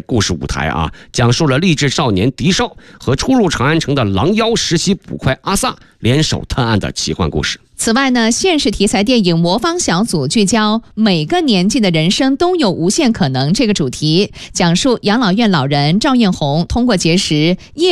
故事舞台啊，讲述了励志少年狄少和初入长安城的狼妖实习捕快阿萨联手探案的奇幻故事。 此外呢，现实题材电影《魔方小组》聚焦每个年纪的人生都有无限可能这个主题，讲述养老院老人赵艳红通过结识叶